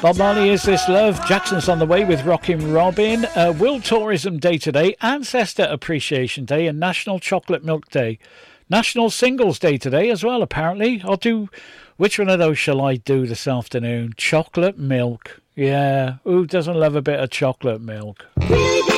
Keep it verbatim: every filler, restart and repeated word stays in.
Bob Marley, Is This Love? Jackson's on the way with Rockin' Robin. Uh, World Tourism Day today, Ancestor Appreciation Day, and National Chocolate Milk Day. National Singles Day today as well, apparently. I'll do... Which one of those shall I do this afternoon? Chocolate milk. Yeah. Who doesn't love a bit of chocolate milk?